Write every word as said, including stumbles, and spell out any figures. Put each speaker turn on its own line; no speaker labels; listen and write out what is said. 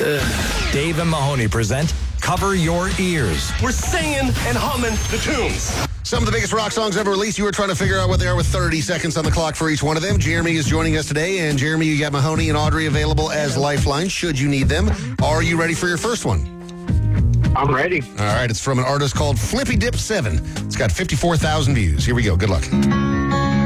Dave and Mahoney present Cover Your Ears.
We're singing and humming the tunes.
Some of the biggest rock songs ever released. You were trying to figure out what they are with thirty seconds on the clock for each one of them. Jeremy is joining us today. And Jeremy, you got Mahoney and Audrey available as lifelines should you need them. Are you ready for your first one?
I'm ready.
All right. It's from an artist called Flippy Dip seven. It's got fifty-four thousand views. Here we go. Good luck.